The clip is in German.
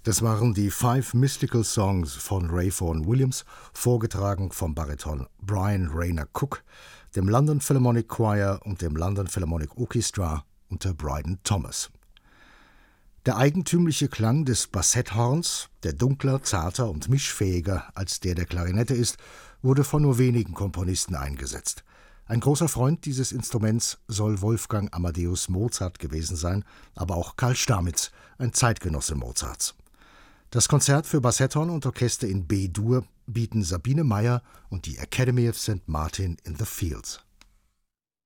Das waren die Five Mystical Songs von Ray Vaughan Williams, vorgetragen vom Bariton Brian Rayner Cook, dem London Philharmonic Choir und dem London Philharmonic Orchestra unter Brydon Thomas. Der eigentümliche Klang des Bassetthorns, der dunkler, zarter und mischfähiger als der Klarinette ist, wurde von nur wenigen Komponisten eingesetzt. Ein großer Freund dieses Instruments soll Wolfgang Amadeus Mozart gewesen sein, aber auch Karl Stamitz, ein Zeitgenosse Mozarts. Das Konzert für Bassetthorn und Orchester in B-Dur bieten Sabine Meyer und die Academy of St. Martin in the Fields.